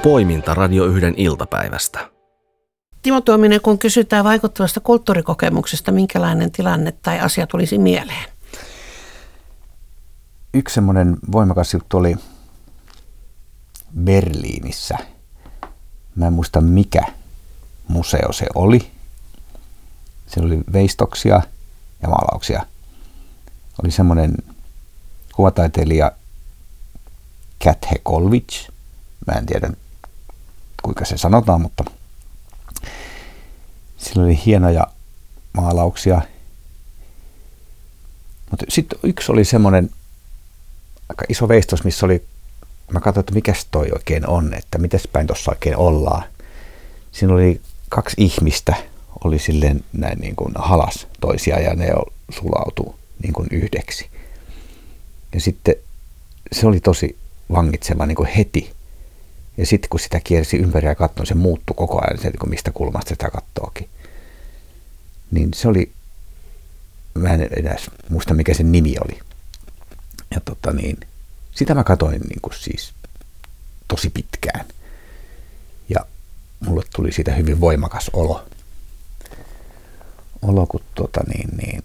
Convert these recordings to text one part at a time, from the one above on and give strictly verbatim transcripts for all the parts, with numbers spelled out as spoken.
poiminta Radio yhden iltapäivästä. Timo Tuominen, kun kysytään vaikuttavasta kulttuurikokemuksesta, minkälainen tilanne tai asia tulisi mieleen? Yksi semmoinen voimakas juttu oli Berliinissä. Mä en muista mikä museo se oli. Siellä oli veistoksia ja maalauksia. Oli semmoinen kuvataiteilija Käthe Kollwitz. Mä en tiedä kuinka se sanotaan, mutta sillä oli hienoja maalauksia. Mutta sitten yksi oli semmoinen aika iso veistos, missä oli, mä katsoin, että mikäs toi oikein on, että mitäs päin tuossa oikein ollaan. Siinä oli kaksi ihmistä, oli silleen näin niin kuin halas toisia ja ne sulautuu niin kuin yhdeksi. Ja sitten se oli tosi vangitseva niin kuin heti. Ja sitten kun sitä kiersi ympäri ja katsoi, se muuttui koko ajan, se, mistä kulmasta sitä katsookin. Niin se oli, mä en edes muista mikä sen nimi oli. Ja tota niin, sitä mä katsoin niin kuin siis tosi pitkään. Ja mulle tuli siitä hyvin voimakas olo. Olo, kun tota niin, niin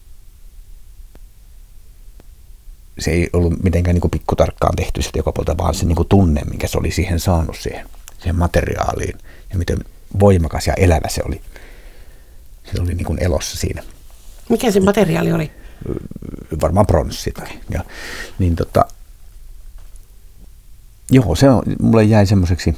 se ei ollut mitenkään niin kuin pikkutarkkaan tehty sitä joka puolta, vaan se niin kuin tunne, minkä se oli siihen saanut siihen, siihen materiaaliin. Ja miten voimakas ja elävä se oli. Se oli niin kuin elossa siinä. Mikä se materiaali oli? Varmaan pronssi tai. Ja, niin tota, joo, se on, mulle jäi semmoiseksi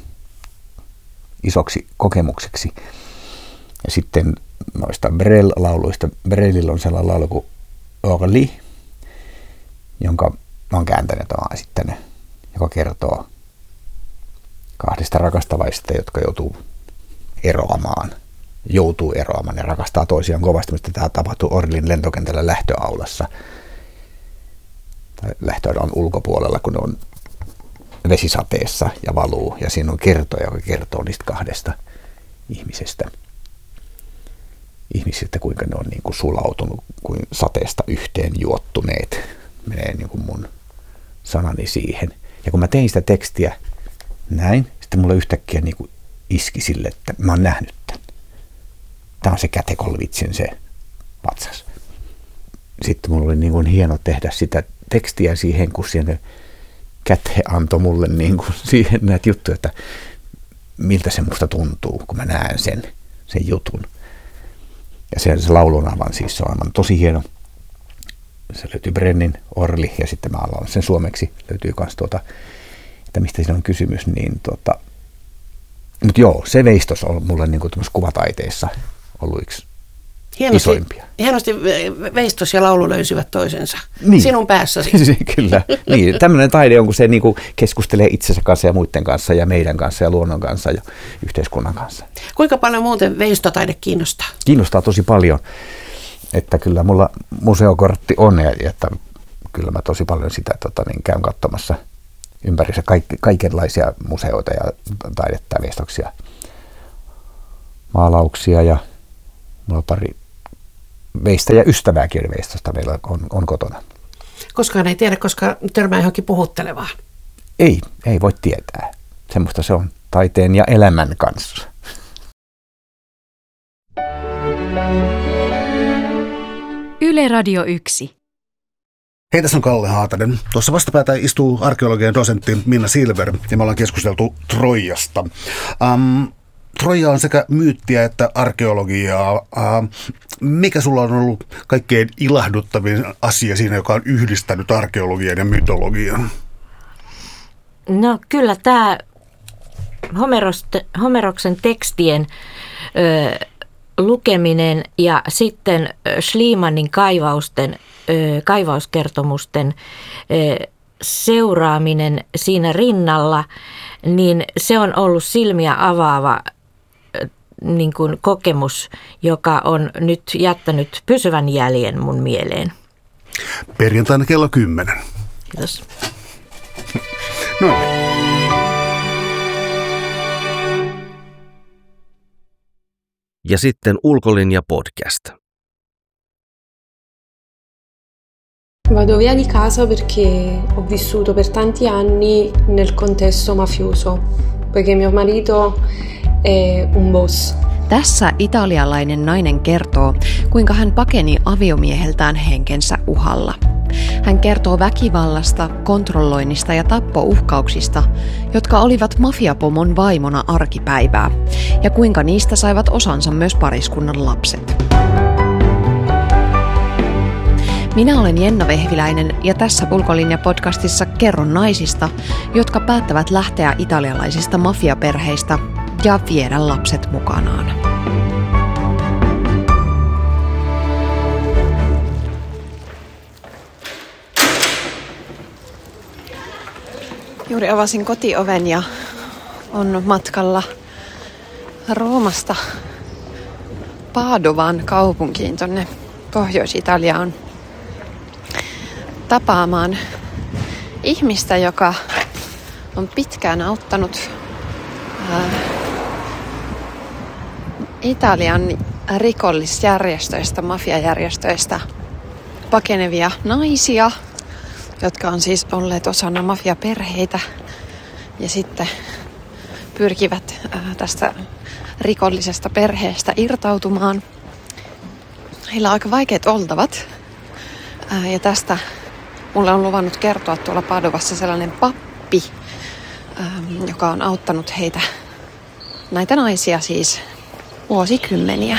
isoksi kokemukseksi. Ja sitten noista Brel-lauluista. Brelillä on sellainen laulu kuin Orly, jonka mä oon kääntänyt ja esittänyt, joka kertoo kahdesta rakastavaista, jotka joutuu eroamaan. Joutuu eroamaan ja rakastaa toisiaan kovasti, mutta tämä tapahtuu Orlin lentokentällä lähtöaulassa. Lähtöaulan ulkopuolella, kun ne on vesisateessa ja valuu. Ja siinä on kertoja, joka kertoo niistä kahdesta ihmisestä. Ihmisistä, kuinka ne on niin kuin sulautunut, kuin sateesta yhteen juottuneet. Menee niin kuin mun sanani siihen. Ja kun mä tein sitä tekstiä näin, sitten mulle yhtäkkiä niin kuin iski sille, että mä oon nähnyt tämän. Tämä on se Käthe Kollwitzin se vatsas. Sitten mulla oli niin kuin hieno tehdä sitä tekstiä siihen, kun siihen Käthe antoi mulle niin kuin siihen näitä juttuja, että miltä se musta tuntuu, kun mä näen sen, sen jutun. Ja se, se laulu on aivan, siis se on aivan tosi hieno. Se löytyy Brennin Orly ja sitten mä alan sen suomeksi. Löytyy myös tuota, että mistä siinä on kysymys. Niin tuota. Mutta joo, se veistos on mulle niin kuin kuvataiteessa ollut yksi hienosti, isoimpia. Hienosti veistos ja laulu löysivät toisensa. Niin. Sinun päässäsi. Kyllä. Niin. Tämmöinen taide on, kun se niin kuin keskustelee itsensä kanssa ja muiden kanssa ja meidän kanssa ja luonnon kanssa ja yhteiskunnan kanssa. Kuinka paljon muuten veistotaide kiinnostaa? Kiinnostaa tosi paljon. Että kyllä mulla museokortti on ja että kyllä mä tosi paljon sitä tota, niin käyn katsomassa ympärissä kaik, kaikenlaisia museoita ja taidetta ja veistoksia, maalauksia ja mulla on pari veistä ja ystävääkin veistosta meillä on, on kotona. Koskaan ei tiedä, koska törmää johonkin puhuttelevaan. Ei, ei voi tietää. Semmoista se on taiteen ja elämän kanssa. Yle Radio yksi. Hei, tässä on Kalle Haatanen. Tuossa vastapäätä istuu arkeologian dosentti Minna Silver ja me ollaan keskusteltu Troijasta. Um, Troja on sekä myyttiä että arkeologiaa. Uh, mikä sulla on ollut kaikkein ilahduttavin asia siinä, joka on yhdistänyt arkeologian ja mytologian? No kyllä tämä Homeroksen tekstien ö, lukeminen ja sitten Schliemannin kaivausten, ö, kaivauskertomusten ö, seuraaminen siinä rinnalla, niin se on ollut silmiä avaava ö, niin kuin kokemus, joka on nyt jättänyt pysyvän jäljen mun mieleen. Perjantaina kello kymmenen. Kiitos. No. Ja sitten Ulkolinja podcast. Vado via di casa perché ho vissuto per tanti anni nel contesto mafioso. perché mio marito è un boss. Tässä italialainen nainen kertoo, kuinka hän pakeni aviomieheltään henkensä uhalla. Hän kertoo väkivallasta, kontrolloinnista ja tappouhkauksista, jotka olivat mafiapomon vaimona arkipäivää, ja kuinka niistä saivat osansa myös pariskunnan lapset. Minä olen Jenna Vehviläinen ja tässä Ulkolinja-podcastissa kerron naisista, jotka päättävät lähteä italialaisista mafiaperheistä ja viedä lapset mukanaan. Juuri avasin kotioven ja on matkalla Roomasta Padovan kaupunkiin tonne Pohjois-Italiaan tapaamaan ihmistä, joka on pitkään auttanut ää, Italian rikollisjärjestöistä, mafiajärjestöistä pakenevia naisia, jotka on siis olleet osana mafiaperheitä ja sitten pyrkivät ää, tästä rikollisesta perheestä irtautumaan. Heillä on aika vaikeat oltavat ää, ja tästä mulle on luvannut kertoa tuolla Padovassa sellainen pappi, ää, joka on auttanut heitä, näitä naisia siis, vuosikymmeniä.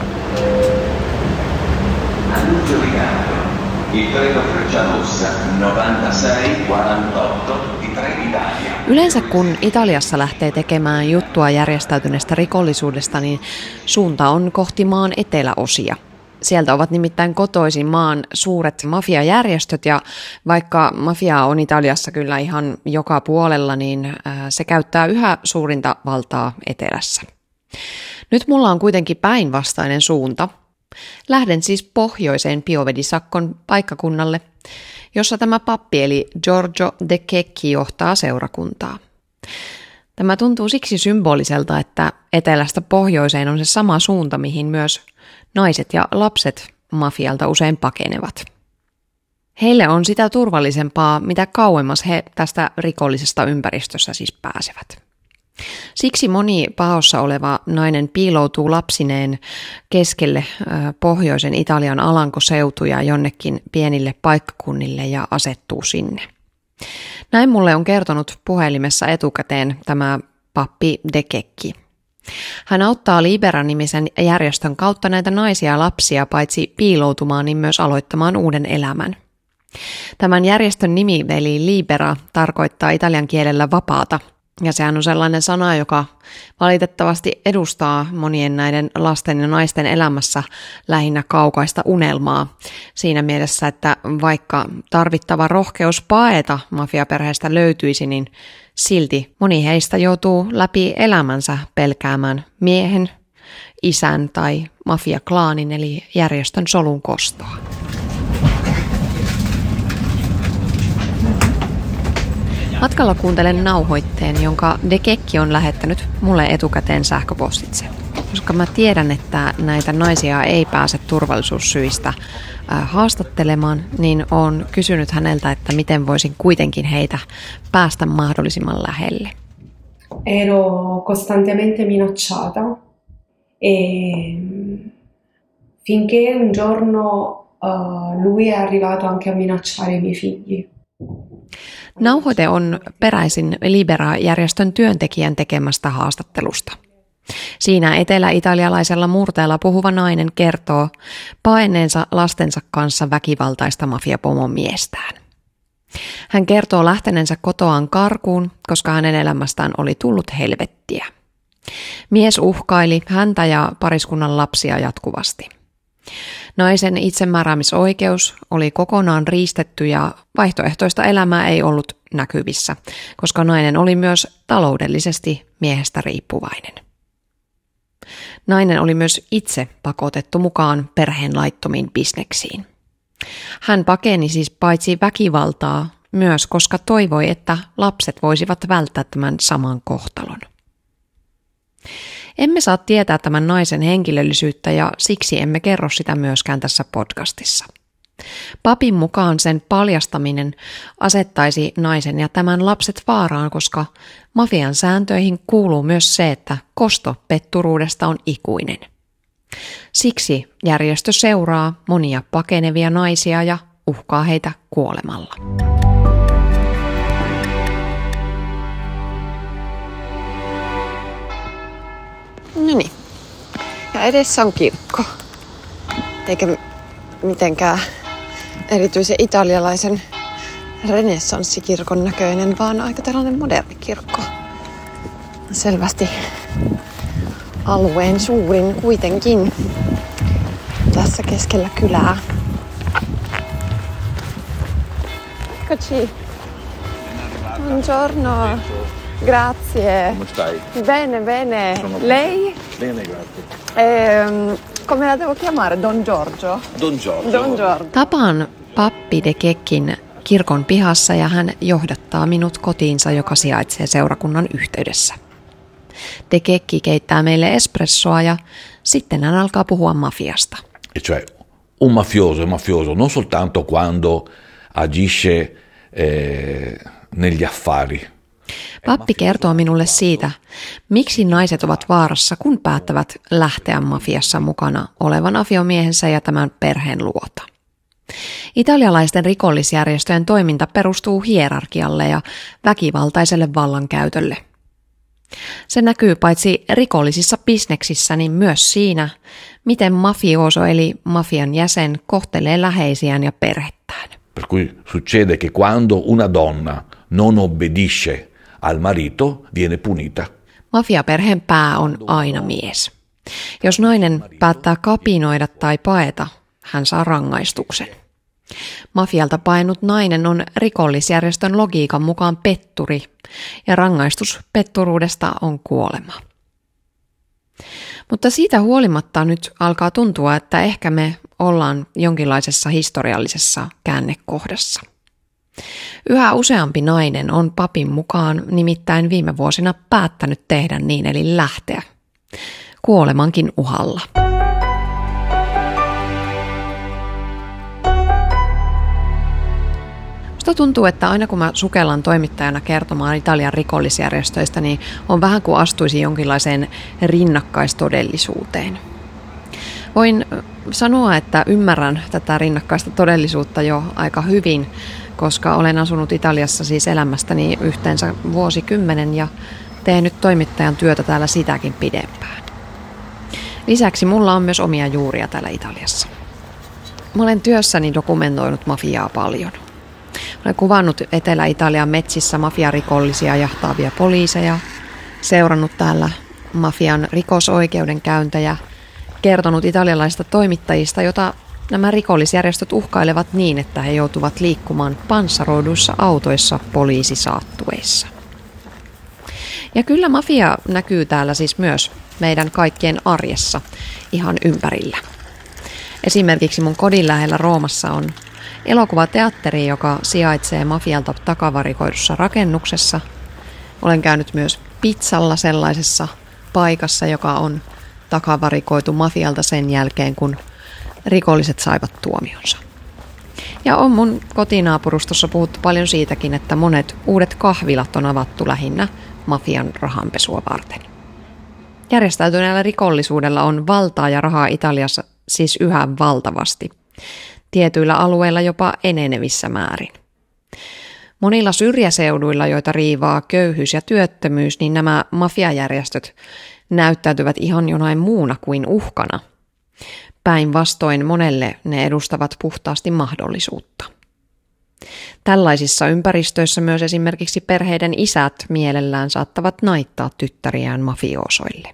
Yleensä kun Italiassa lähtee tekemään juttua järjestäytyneestä rikollisuudesta, niin suunta on kohti maan eteläosia. Sieltä ovat nimittäin kotoisin maan suuret mafiajärjestöt, ja vaikka mafiaa on Italiassa kyllä ihan joka puolella, niin se käyttää yhä suurinta valtaa etelässä. Nyt mulla on kuitenkin päinvastainen suunta. Lähden siis pohjoiseen Piovedisakkon paikkakunnalle, jossa tämä pappi eli Giorgio De Checchi johtaa seurakuntaa. Tämä tuntuu siksi symboliselta, että etelästä pohjoiseen on se sama suunta, mihin myös naiset ja lapset mafialta usein pakenevat. Heille on sitä turvallisempaa, mitä kauemmas he tästä rikollisesta ympäristössä siis pääsevät. Siksi moni paossa oleva nainen piiloutuu lapsineen keskelle pohjoisen Italian alankoseutuja jonnekin pienille paikkakunnille ja asettuu sinne. Näin mulle on kertonut puhelimessa etukäteen tämä pappi De Checchi. Hän auttaa Libera-nimisen järjestön kautta näitä naisia ja lapsia paitsi piiloutumaan, niin myös aloittamaan uuden elämän. Tämän järjestön nimi eli Libera tarkoittaa italian kielellä vapaata. Ja sehän on sellainen sana, joka valitettavasti edustaa monien näiden lasten ja naisten elämässä lähinnä kaukaista unelmaa. Siinä mielessä, että vaikka tarvittava rohkeus paeta mafiaperheestä löytyisi, niin silti moni heistä joutuu läpi elämänsä pelkäämään miehen, isän tai mafiaklaanin eli järjestön solun kostoa. Matkalla kuuntelen nauhoitteen, jonka De Checchi on lähettänyt mulle etukäteen sähköpostitse. Koska mä tiedän, että näitä naisia ei pääse turvallisuussyistä haastattelemaan, niin olen kysynyt häneltä, että miten voisin kuitenkin heitä päästä mahdollisimman lähelle. Ero costantemente minacciata e finché un giorno uh, lui è arrivato anche a minacciare i miei figli. Nauhoite on peräisin Libera-järjestön työntekijän tekemästä haastattelusta. Siinä etelä-italialaisella murteella puhuva nainen kertoo paenneensa lastensa kanssa väkivaltaista mafiapomon miestään. Hän kertoo lähteneensä kotoaan karkuun, koska hänen elämästään oli tullut helvettiä. Mies uhkaili häntä ja pariskunnan lapsia jatkuvasti. Naisen itsemääräämisoikeus oli kokonaan riistetty ja vaihtoehtoista elämää ei ollut näkyvissä, koska nainen oli myös taloudellisesti miehestä riippuvainen. Nainen oli myös itse pakotettu mukaan perheen laittomiin bisneksiin. Hän pakeni siis paitsi väkivaltaa myös, koska toivoi, että lapset voisivat välttää tämän saman kohtalon. Emme saa tietää tämän naisen henkilöllisyyttä ja siksi emme kerro sitä myöskään tässä podcastissa. Papin mukaan sen paljastaminen asettaisi naisen ja tämän lapset vaaraan, koska mafian sääntöihin kuuluu myös se, että kosto petturuudesta on ikuinen. Siksi järjestö seuraa monia pakenevia naisia ja uhkaa heitä kuolemalla. No niin. Ja edessä on kirkko. Eikä mitenkään erityisen italialaisen renessanssikirkon näköinen, vaan aika tällainen moderni kirkko. Selvästi alueen suurin kuitenkin tässä keskellä kylää. Eccoci. Buongiorno. Grazie. Come stai? Bene, bene. Lei? Bene, grazie. Ehm, come la devo chiamare? Don Giorgio? Don Giorgio. Don Giorgio. Tapaan pappi De Kekkin kirkon pihassa ja hän johdattaa minut kotiinsa, joka sijaitsee seurakunnan yhteydessä. De Kekki keittää meille espressoa ja sitten hän alkaa puhua mafiasta. E cioè, un mafioso è mafioso non soltanto quando agisce eh, negli affari. Pappi kertoo minulle siitä, miksi naiset ovat vaarassa, kun päättävät lähteä mafiassa mukana olevan aviomiehensä ja tämän perheen luota. Italialaisten rikollisjärjestöjen toiminta perustuu hierarkialle ja väkivaltaiselle vallankäytölle. Se näkyy paitsi rikollisissa bisneksissä, niin myös siinä, miten mafioso eli mafian jäsen kohtelee läheisiään ja perhettään. Per cui succede che quando una donna non obbedisce al marito viene punita. Mafiaperheen pää on aina mies. Jos nainen päättää kapinoida tai paeta, hän saa rangaistuksen. Mafialta paennut nainen on rikollisjärjestön logiikan mukaan petturi, ja rangaistus petturuudesta on kuolema. Mutta siitä huolimatta nyt alkaa tuntua, että ehkä me ollaan jonkinlaisessa historiallisessa käännekohdassa. Yhä useampi nainen on papin mukaan nimittäin viime vuosina päättänyt tehdä niin, eli lähteä. Kuolemankin uhalla. Musta tuntuu, että aina kun mä sukellan toimittajana kertomaan Italian rikollisjärjestöistä, niin on vähän kuin astuisi jonkinlaiseen rinnakkaistodellisuuteen. Voin sanoa, että ymmärrän tätä rinnakkaista todellisuutta jo aika hyvin, koska olen asunut Italiassa siis elämästäni yhteensä vuosikymmenen ja teen nyt toimittajan työtä täällä sitäkin pidempään. Lisäksi mulla on myös omia juuria täällä Italiassa. Mä olen työssäni dokumentoinut mafiaa paljon. Olen kuvannut Etelä-Italian metsissä mafiarikollisia jahtaavia poliiseja, seurannut täällä mafian rikosoikeudenkäyntejä, kertonut italialaisista toimittajista, jota nämä rikollisjärjestöt uhkailevat niin, että he joutuvat liikkumaan panssaroiduissa autoissa poliisisaattueissa. Ja kyllä mafia näkyy täällä siis myös meidän kaikkien arjessa ihan ympärillä. Esimerkiksi mun kodin lähellä Roomassa on elokuvateatteri, joka sijaitsee mafialta takavarikoidussa rakennuksessa. Olen käynyt myös pizzalla sellaisessa paikassa, joka on takavarikoitu mafialta sen jälkeen, kun rikolliset saivat tuomionsa. Ja on mun kotinaapurustossa puhuttu paljon siitäkin, että monet uudet kahvilat on avattu lähinnä mafian rahanpesua varten. Järjestäytyneellä rikollisuudella on valtaa ja rahaa Italiassa siis yhä valtavasti. Tietyillä alueilla jopa enenevissä määrin. Monilla syrjäseuduilla, joita riivaa köyhyys ja työttömyys, niin nämä mafiajärjestöt näyttäytyvät ihan jonain muuna kuin uhkana. Päinvastoin monelle ne edustavat puhtaasti mahdollisuutta. Tällaisissa ympäristöissä myös esimerkiksi perheiden isät mielellään saattavat naittaa tyttäriään mafioosoille.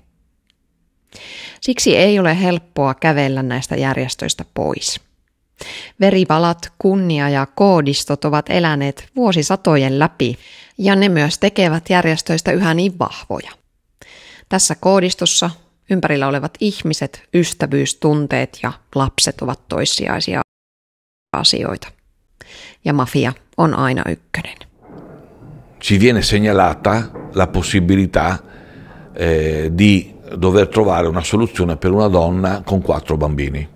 Siksi ei ole helppoa kävellä näistä järjestöistä pois. Verivalat, kunnia ja koodistot ovat eläneet vuosisatojen läpi ja ne myös tekevät järjestöistä yhä niin vahvoja. Tässä koodistossa ympärillä olevat ihmiset, ystävyystunteet ja lapset ovat toissijaisia asioita. Ja mafia on aina ykkönen. Ci viene segnalata la possibilità eh, di dover trovare una soluzione per una donna con quattro bambini.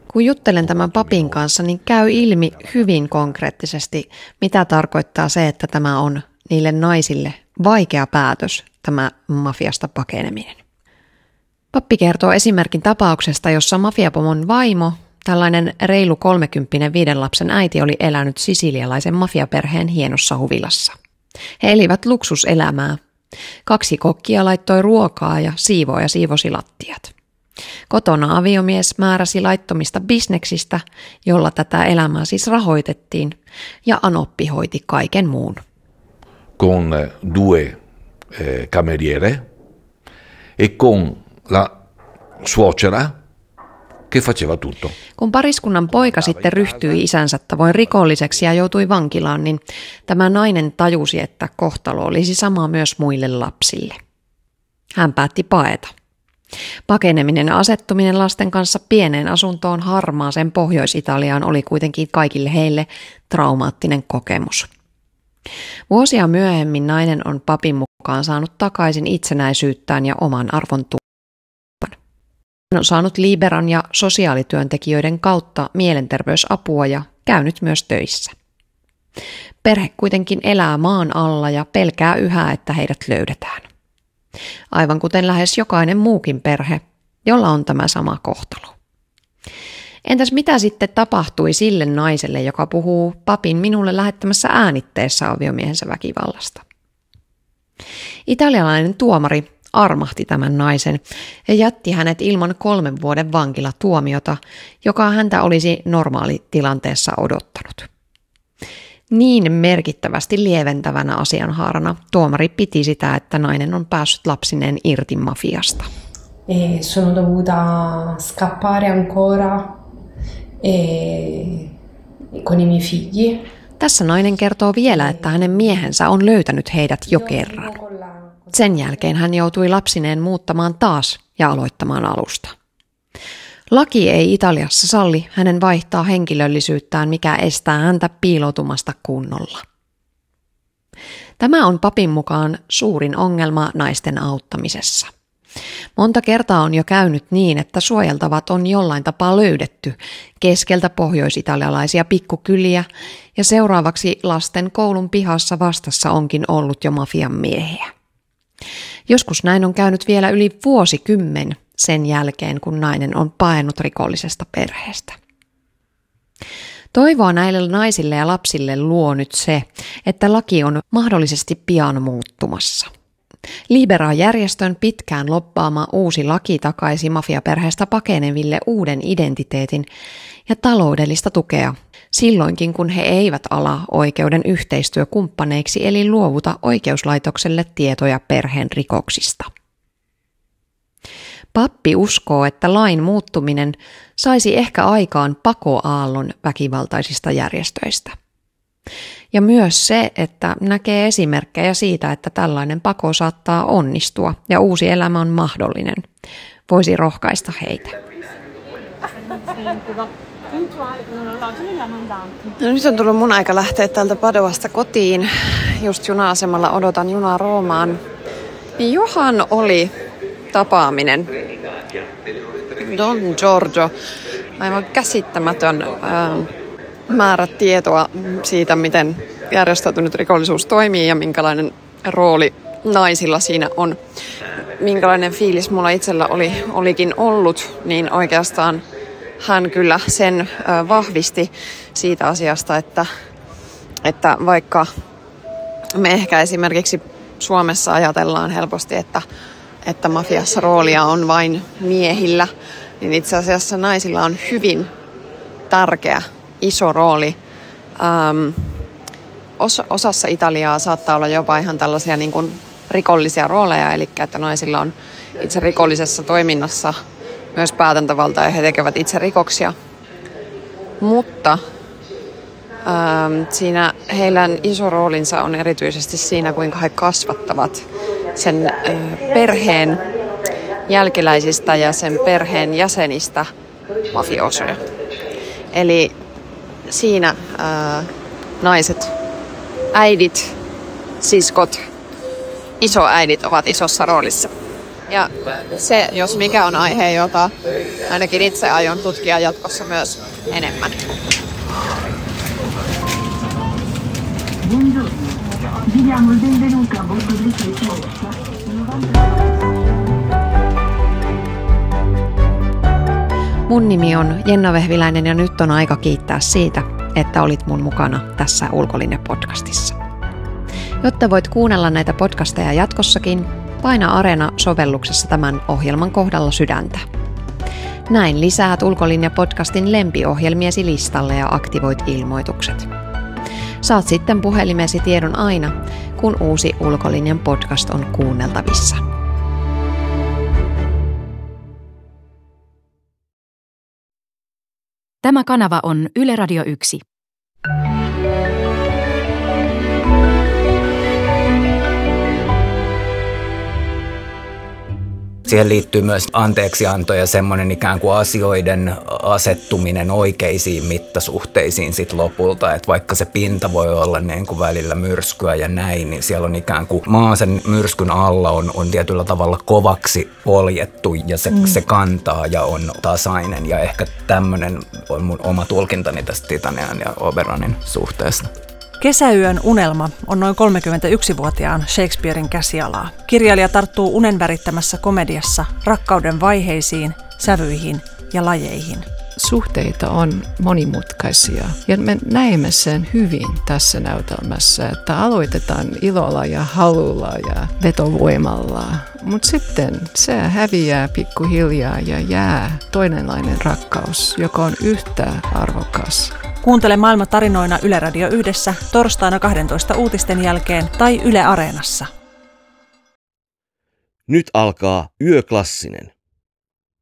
Kun juttelen tämän papin kanssa, niin käy ilmi hyvin konkreettisesti, mitä tarkoittaa se, että tämä on niille naisille vaikea päätös, tämä mafiasta pakeneminen. Pappi kertoo esimerkin tapauksesta, jossa mafiapomon vaimo, tällainen reilu kolmekymppinen viiden lapsen äiti, oli elänyt sisilialaisen mafiaperheen hienossa huvilassa. He elivät luksuselämää. Kaksi kokkia laittoi ruokaa ja siivooja siivosi lattiat. Kotona aviomies määräsi laittomista bisneksistä, jolla tätä elämää siis rahoitettiin, ja Anoppi hoiti kaiken muun. Con due eh, cameriere e con la suocera che faceva tutto. Kun pariskunnan poika sitten ryhtyi isänsä tavoin rikolliseksi ja joutui vankilaan, niin tämä nainen tajusi, että kohtalo olisi sama myös muille lapsille. Hän päätti paeta. Pakeneminen ja asettuminen lasten kanssa pieneen asuntoon harmaaseen Pohjois-Italiaan oli kuitenkin kaikille heille traumaattinen kokemus. Vuosia myöhemmin nainen on papin mukaan saanut takaisin itsenäisyyttään ja oman arvon tunnon. Hän on saanut Liberan ja sosiaalityöntekijöiden kautta mielenterveysapua ja käynyt myös töissä. Perhe kuitenkin elää maan alla ja pelkää yhä, että heidät löydetään. Aivan kuten lähes jokainen muukin perhe, jolla on tämä sama kohtalo. Entäs mitä sitten tapahtui sille naiselle, joka puhuu papin minulle lähettämässä äänitteessä aviomiehensä väkivallasta? Italialainen tuomari armahti tämän naisen ja jätti hänet ilman kolmen vuoden vankilatuomiota, joka häntä olisi normaalitilanteessa odottanut. Niin merkittävästi lieventävänä asianhaarana tuomari piti sitä, että nainen on päässyt lapsineen irti mafiasta. E sono dovuta scappare ancora e con i miei figli. Tässä nainen kertoo vielä, että hänen miehensä on löytänyt heidät jo kerran. Sen jälkeen hän joutui lapsineen muuttamaan taas ja aloittamaan alusta. Laki ei Italiassa salli hänen vaihtaa henkilöllisyyttään, mikä estää häntä piiloutumasta kunnolla. Tämä on papin mukaan suurin ongelma naisten auttamisessa. Monta kertaa on jo käynyt niin, että suojeltavat on jollain tapaa löydetty keskeltä pohjois-italialaisia pikkukyliä ja seuraavaksi lasten koulun pihassa vastassa onkin ollut jo mafian miehiä. Joskus näin on käynyt vielä yli vuosikymmen sen jälkeen, kun nainen on paennut rikollisesta perheestä. Toivoa näille naisille ja lapsille luo nyt se, että laki on mahdollisesti pian muuttumassa. Libera-järjestön pitkään lobbaama uusi laki takaisi mafiaperheestä pakeneville uuden identiteetin ja taloudellista tukea, silloinkin kun he eivät ala oikeuden yhteistyökumppaneiksi eli luovuta oikeuslaitokselle tietoja perheen rikoksista. Pappi uskoo, että lain muuttuminen saisi ehkä aikaan pakoaallon väkivaltaisista järjestöistä. Ja myös se, että näkee esimerkkejä siitä, että tällainen pako saattaa onnistua ja uusi elämä on mahdollinen, voisi rohkaista heitä. No, nyt on tullut mun aika lähteä täältä Padovasta kotiin. Just juna-asemalla odotan junaa Roomaan. Johan oli tapaaminen. Don Giorgio. Aivan käsittämätön ää, määrä tietoa siitä, miten järjestäytynyt rikollisuus toimii ja minkälainen rooli naisilla siinä on. Minkälainen fiilis mulla itsellä oli, olikin ollut, niin oikeastaan hän kyllä sen ää, vahvisti siitä asiasta, että, että vaikka me ehkä esimerkiksi Suomessa ajatellaan helposti, että että mafiassa roolia on vain miehillä, niin itse asiassa naisilla on hyvin tärkeä, iso rooli. Ähm, os, osassa Italiaa saattaa olla jopa ihan tällaisia niin kuin rikollisia rooleja, eli että naisilla on itse rikollisessa toiminnassa myös päätäntävalta ja he tekevät itse rikoksia. Mutta ähm, siinä heillä iso roolinsa on erityisesti siinä, kuinka he kasvattavat sen äh, perheen jälkeläisistä ja sen perheen jäsenistä mafiosoja. Eli siinä äh, naiset, äidit, siskot, isoäidit ovat isossa roolissa. Ja se, jos mikä on aihe, jota ainakin itse aion tutkia jatkossa myös enemmän. Mun nimi on Jenna Vehviläinen ja nyt on aika kiittää siitä, että olit mun mukana tässä Ulkolinja-podcastissa. Jotta voit kuunnella näitä podcasteja jatkossakin, paina Areena-sovelluksessa tämän ohjelman kohdalla sydäntä. Näin lisäät Ulkolinja-podcastin lempiohjelmiesi listalle ja aktivoit ilmoitukset. Saat sitten puhelimesi tiedon aina, kun uusi Ulkolinjan podcast on kuunneltavissa. Tämä kanava on Yle Radio yksi. Siihen liittyy myös anteeksianto ja semmoinen ikään kuin asioiden asettuminen oikeisiin mittasuhteisiin sit lopulta. Että vaikka se pinta voi olla niin kuin välillä myrskyä ja näin, niin siellä on ikään kuin maa sen myrskyn alla on, on tietyllä tavalla kovaksi poljettu ja se, mm. se kantaa ja on tasainen. Ja ehkä tämmöinen on mun oma tulkintani tästä Titanian ja Oberanin suhteesta. Kesäyön unelma on noin kolmekymmentäyksivuotiaan Shakespearen käsialaa. Kirjailija tarttuu unen värittämässä komediassa rakkauden vaiheisiin, sävyihin ja lajeihin. Suhteita on monimutkaisia ja me näemme sen hyvin tässä näytelmässä, että aloitetaan ilolla ja halulla ja vetovoimalla, mutta sitten se häviää pikkuhiljaa ja jää toinenlainen rakkaus, joka on yhtä arvokas. Kuuntele Maailma tarinoina Yle Radio yhdessä torstaina kahdentoista uutisten jälkeen tai Yle Areenassa. Nyt alkaa Yöklassinen.